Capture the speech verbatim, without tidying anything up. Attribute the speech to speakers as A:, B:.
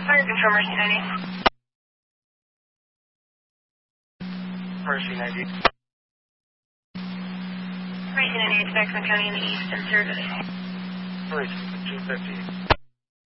A: Fire control, Mercy ninety.
B: Mercy ninety.
A: Mercy ninety-eight, Jackson County in the east and service.
B: Mercy two fifty.